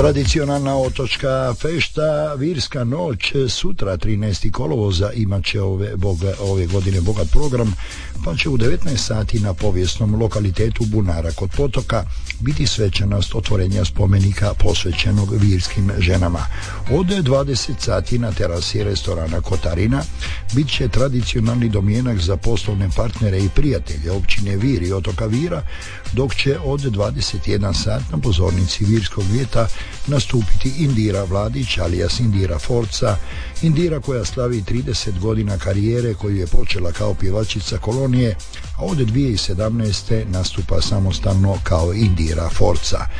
Tradicionalna otočka fešta Virska noć sutra 13. kolovoza imat će ove godine bogat program, pa će u 19 sati na povijesnom lokalitetu Bunara kod potoka biti svečanost otvorenja spomenika posvećenog virskim ženama. Od 20 sati na terasi restorana Kotarina bit će tradicionalni domjenak za poslovne partnere i prijatelje općine Vir i otoka Vira, dok će od 21 sat na pozornici Virskog ljeta nastupiti Indira Vladić alias Indira Forca, Indira koja slavi 30 godina karijere koju je počela kao pjevačica kolonije, a od 2017. nastupa samostalno kao Indira Forca.